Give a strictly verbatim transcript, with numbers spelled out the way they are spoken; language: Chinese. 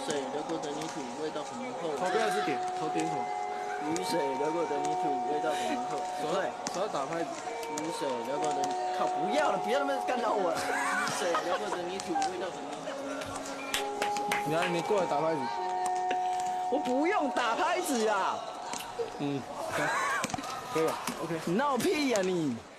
水流过的泥土，味道很浓厚。 头不要是点，头点什么？ 雨水流过的泥土，味道很浓厚。 手要手要打拍子。 雨水流过的，靠，不要了，别他妈干扰我。雨水流过的泥土，味道很浓厚。 你来，你过来打拍子。 我不用打拍子啊。 嗯，可以吧 ？OK。 你闹屁呀你！